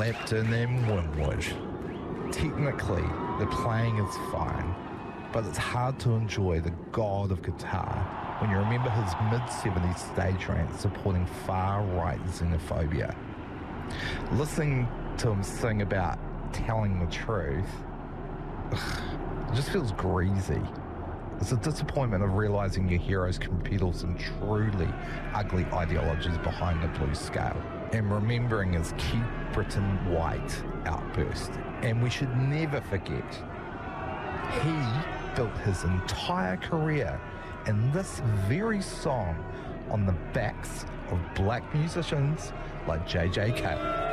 Clapton and Winwood. Technically, the playing is fine, but it's hard to enjoy the god of guitar when you remember his mid-70s stage rant supporting far-right xenophobia. Listening to him sing about telling the truth, it just feels greasy. It's a disappointment of realising your heroes can peddle some truly ugly ideologies behind the blue scale, and remembering his Keep Britain White outburst. And we should never forget, he built his entire career in this very song on the backs of black musicians like JJ Cale.